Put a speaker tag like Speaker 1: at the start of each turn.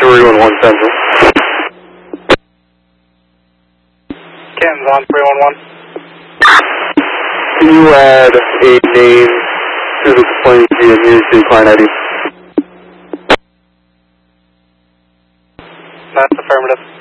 Speaker 1: 311 Central.
Speaker 2: Canton's on 311.
Speaker 1: Can you add a name to the complaint via news to client ID?
Speaker 2: That's affirmative.